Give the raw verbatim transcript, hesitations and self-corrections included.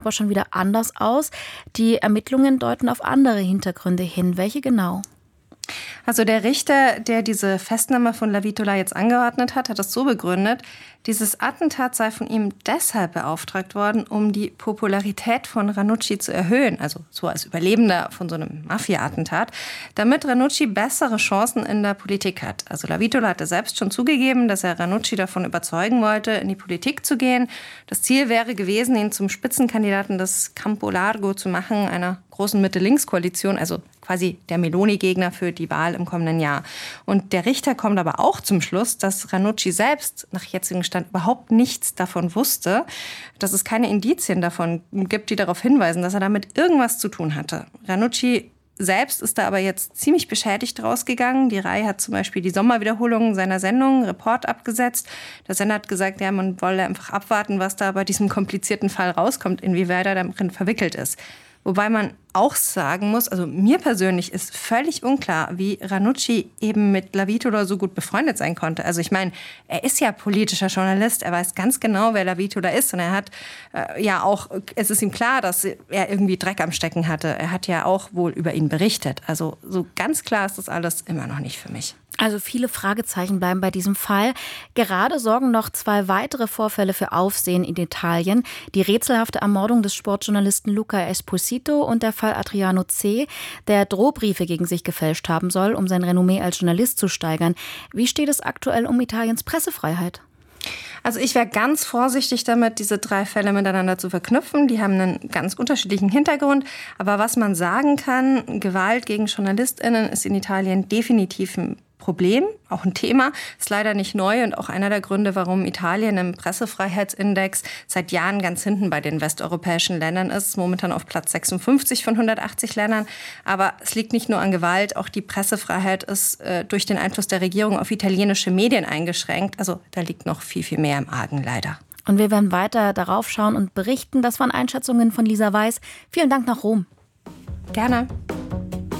aber schon wieder anders aus. Die Ermittlungen deuten auf andere Hintergründe hin. Welche genau? Also der Richter, der diese Festnahme von Lavitola jetzt angeordnet hat, hat es so begründet, dieses Attentat sei von ihm deshalb beauftragt worden, um die Popularität von Ranucci zu erhöhen, also so als Überlebender von so einem Mafia-Attentat, damit Ranucci bessere Chancen in der Politik hat. Also Lavitola hatte selbst schon zugegeben, dass er Ranucci davon überzeugen wollte, in die Politik zu gehen. Das Ziel wäre gewesen, ihn zum Spitzenkandidaten des Campo Largo zu machen, einer großen Mitte-Links-Koalition, also quasi der Meloni-Gegner für die Wahl im kommenden Jahr. Und der Richter kommt aber auch zum Schluss, dass Ranucci selbst nach jetzigem Stand überhaupt nichts davon wusste, dass es keine Indizien davon gibt, die darauf hinweisen, dass er damit irgendwas zu tun hatte. Ranucci selbst ist da aber jetzt ziemlich beschädigt rausgegangen. Die Rai hat zum Beispiel die Sommerwiederholung seiner Sendung Report abgesetzt. Der Sender hat gesagt, ja, man wolle einfach abwarten, was da bei diesem komplizierten Fall rauskommt, inwieweit er darin verwickelt ist. Wobei man auch sagen muss, also mir persönlich ist völlig unklar, wie Ranucci eben mit Lavitola so gut befreundet sein konnte. Also ich meine, er ist ja politischer Journalist, er weiß ganz genau, wer Lavitola ist. Und er hat äh, ja auch, es ist ihm klar, dass er irgendwie Dreck am Stecken hatte. Er hat ja auch wohl über ihn berichtet. Also so ganz klar ist das alles immer noch nicht für mich. Also viele Fragezeichen bleiben bei diesem Fall. Gerade sorgen noch zwei weitere Vorfälle für Aufsehen in Italien. Die rätselhafte Ermordung des Sportjournalisten Luca Esposito und der Fall Adriano C., der Drohbriefe gegen sich gefälscht haben soll, um sein Renommee als Journalist zu steigern. Wie steht es aktuell um Italiens Pressefreiheit? Also ich wäre ganz vorsichtig damit, diese drei Fälle miteinander zu verknüpfen. Die haben einen ganz unterschiedlichen Hintergrund. Aber was man sagen kann, Gewalt gegen JournalistInnen ist in Italien definitiv ein Problem, auch ein Thema, ist leider nicht neu und auch einer der Gründe, warum Italien im Pressefreiheitsindex seit Jahren ganz hinten bei den westeuropäischen Ländern ist, momentan auf Platz sechsundfünfzig von hundertachtzig Ländern. Aber es liegt nicht nur an Gewalt, auch die Pressefreiheit ist äh, durch den Einfluss der Regierung auf italienische Medien eingeschränkt. Also da liegt noch viel, viel mehr im Argen, leider. Und wir werden weiter darauf schauen und berichten. Das waren Einschätzungen von Lisa Weiß. Vielen Dank nach Rom. Gerne.